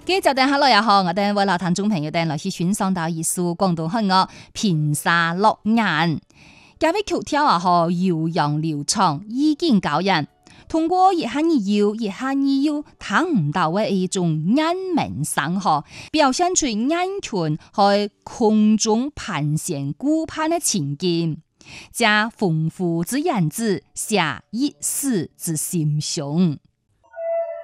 今日等下來也好，我哋為老聽眾朋友哋來去欣賞到一首廣東漢樂《平沙落雁》。這位曲調也好悠揚流暢，意境高人。通過一下你又聽唔到嘅一種雁鳴聲嗬，表現出雁群喺空中盤旋顧盼嘅情景，加豐富之言辭寫一絲之心胸。